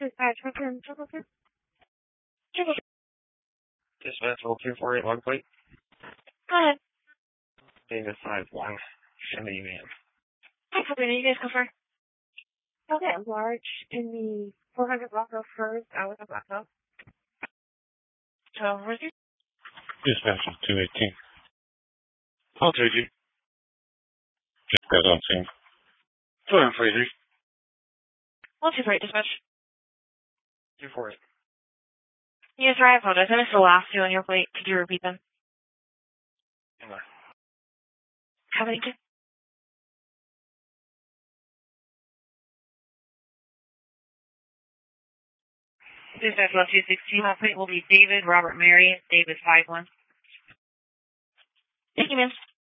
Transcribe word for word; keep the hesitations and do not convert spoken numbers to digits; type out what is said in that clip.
Dispatch, what's in triple two? Triple Dispatch, hold two four eight one, plate. Go ahead. David five one. Send me man. Hi, company. You guys go first. Okay, large in the four hundred block of first, hours of black belt. So, where's your? Dispatch is two eighteen. I'll take you. Just got on scene. Two and three. One, two, three, dispatch. Two four eight. Yes, sir, I apologize. I missed the last two on your plate. Could you repeat them? Anyway. Have any? Dispatch one two sixteen. My plate will be David, Robert, Mary, David five one. Thank you, ma'am.